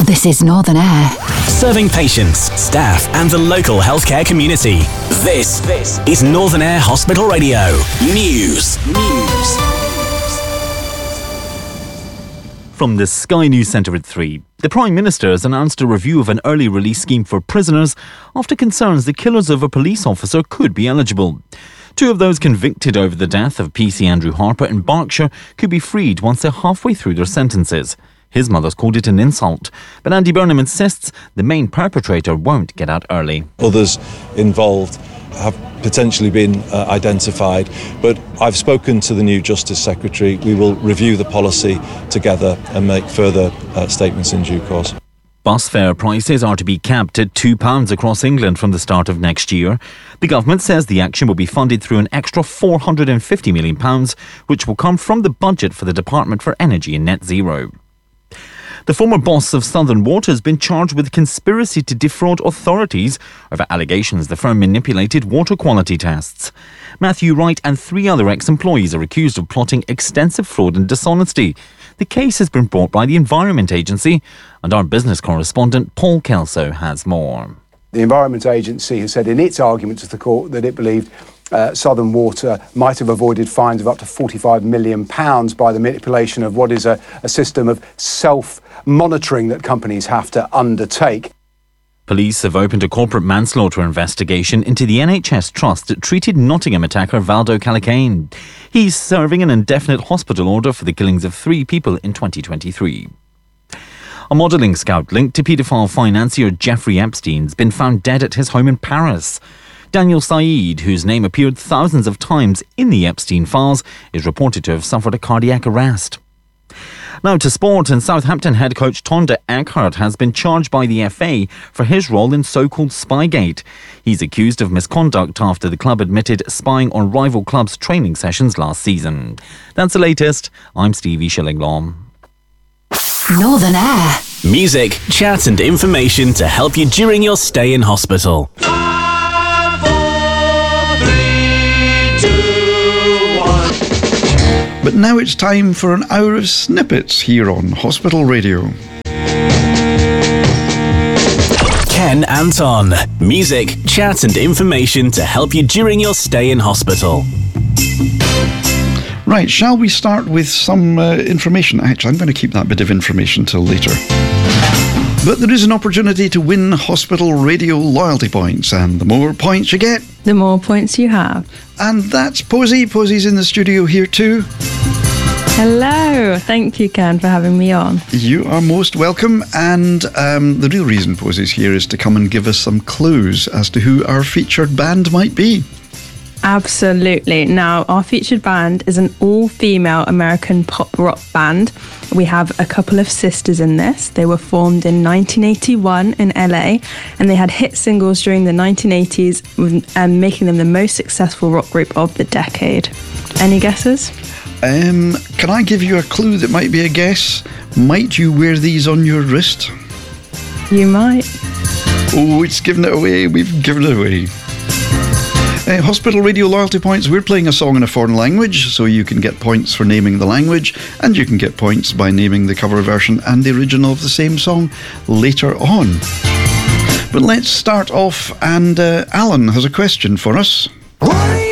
This is Northern Air. Serving patients, staff and the local healthcare community. This is Northern Air Hospital Radio. News. From the Sky News Centre at 3, the Prime Minister has announced a review of an early release scheme for prisoners after concerns the killers of a police officer could be eligible. 2 of those convicted over the death of PC Andrew Harper in Berkshire could be freed once they're halfway through their sentences. His mother's called it an insult, but Andy Burnham insists the main perpetrator won't get out early. Others involved have potentially been identified, but I've spoken to the new Justice Secretary. We will review the policy together and make further statements in due course. Bus fare prices are to be capped at £2 across England from the start of next year. The government says the action will be funded through an extra £450 million, which will come from the budget for the Department for Energy and Net Zero. The former boss of Southern Water has been charged with conspiracy to defraud authorities over allegations the firm manipulated water quality tests. Matthew Wright and 3 other ex-employees are accused of plotting extensive fraud and dishonesty. The case has been brought by the Environment Agency, and our business correspondent Paul Kelso has more. The Environment Agency has said in its argument to the court that it believed Southern Water might have avoided fines of up to £45 million by the manipulation of what is a system of self-monitoring that companies have to undertake. Police have opened a corporate manslaughter investigation into the NHS trust that treated Nottingham attacker Valdo Callicane. He's serving an indefinite hospital order for the killings of 3 people in 2023. A modelling scout linked to paedophile financier Jeffrey Epstein's been found dead at his home in Paris. Daniel Saeed, whose name appeared thousands of times in the Epstein files, is reported to have suffered a cardiac arrest. Now to sport, and Southampton head coach Tonda Eckhart has been charged by the FA for his role in so-called Spygate. He's accused of misconduct after the club admitted spying on rival clubs' training sessions last season. That's the latest. I'm Stevie Shillinglaw. Northern Air. Music, chat and information to help you during your stay in hospital. But now it's time for an hour of snippets here on Hospital Radio. Ken Anton. Music, chat and information to help you during your stay in hospital. Right, shall we start with some information? Actually, I'm going to keep that bit of information till later. But there is an opportunity to win Hospital Radio loyalty points, and the more points you get, the more points you have. And that's Posy. Posy's in the studio here too. Hello. Thank you, Ken, for having me on. You are most welcome. And the real reason Posy's here is to come and give us some clues as to who our featured band might be. Absolutely. Now, our featured band is an all-female American pop rock band. We have a couple of sisters in this. They were formed in 1981 in LA, and they had hit singles during the 1980s, making them the most successful rock group of the decade. Any guesses? Can I give you a clue that might be a guess? Might you wear these on your wrist? You might. Oh, it's given it away. We've given it away. Hospital Radio loyalty points. We're playing a song in a foreign language, so you can get points for naming the language, and you can get points by naming the cover version and the original of the same song later on. But let's start off, and Alan has a question for us.